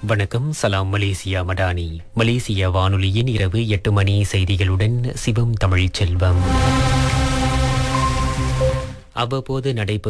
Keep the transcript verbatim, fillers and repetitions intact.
வணக்கம். சலாம் மலேசியா மடானி. மலேசிய வானொலியின் இரவு எட்டு மணி செய்திகளுடன் சிவம் தமிழ்ச் செல்வம். அவ்வப்போது நடைபெறும்